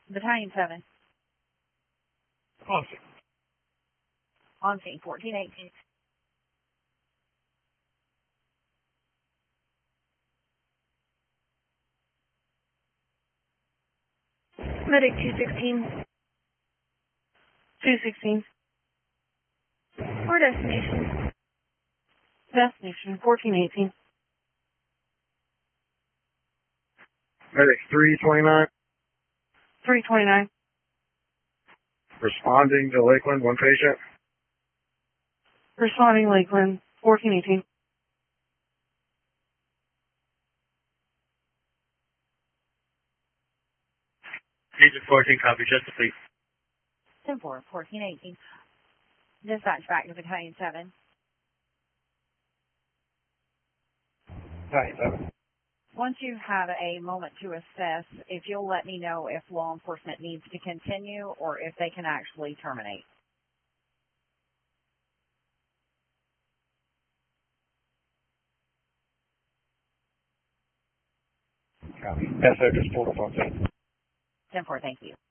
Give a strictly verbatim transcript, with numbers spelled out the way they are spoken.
Battalion seven. Awesome. On scene, fourteen eighteen. Medic two sixteen. two sixteen. Our destination. Destination, fourteen eighteen. Medic three twenty-nine. three twenty-nine. Responding to Lakeland, one patient. Responding Lakeland, fourteen eighteen. Agent fourteen, copy, Chesapeake. ten four, fourteen eighteen. Dispatch back to Battalion seven. Battalion seven. Once you have a moment to assess, if you'll let me know if law enforcement needs to continue or if they can actually terminate. Copy. S O just pulled up on scene. ten four, thank you.